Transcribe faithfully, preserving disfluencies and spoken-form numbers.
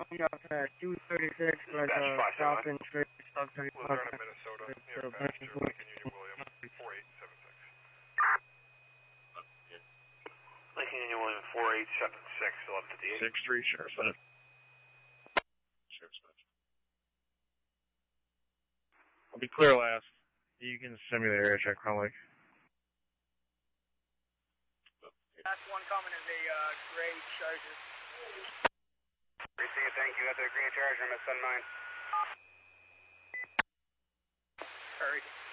Yeah, at two thirty-six, like uh, Falcon Trade, Stock thirty-five. Luzerne, Minnesota, near passenger Lincoln Union William, four eight seven six. Lincoln Union William, four eight seven six, eleven fifty-eight. six three, Sheriff's Bench. Sheriff's Bench. I'll be clear last. You can send me the area check, probably. Last one coming is a uh, gray Charger. Receive, thank you. Got the gray Charger, M S seven nine. Hurry.